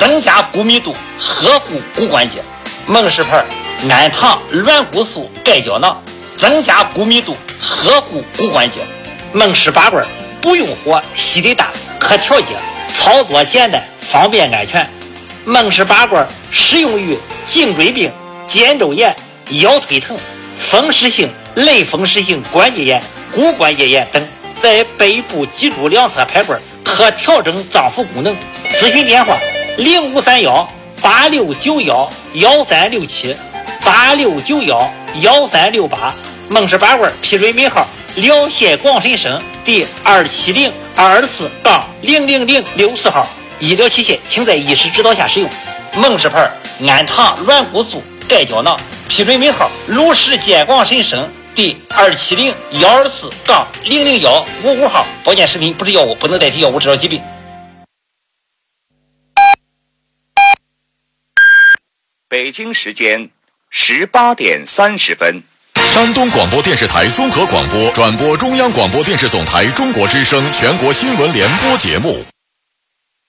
增加骨密度，呵护骨关节。孟氏牌氨糖软骨素钙胶囊，增加骨密度，呵护骨关节。孟氏拔罐不用火，吸力大，可调节，操作简单，方便安全。孟氏拔罐适用于颈椎病、肩周炎、腰腿疼、风湿性、类风湿性关节炎、骨关节炎等，在背部脊柱两侧排罐，可调整脏腑功能。咨询电话：0531-8691-1367，8691-1368。孟氏拔罐批准名号：辽县广深省第270-224-00064号。医疗器械请在医师指导下使用。孟氏牌氨糖软骨素钙胶囊批准名号：鲁石县广深省第270-124-00155号。保健食品不是药物，不能代替药物治疗疾病。 北京时间18点30分。 山东广播电视台综合广播转播中央广播电视总台中国之声全国新闻联播节目。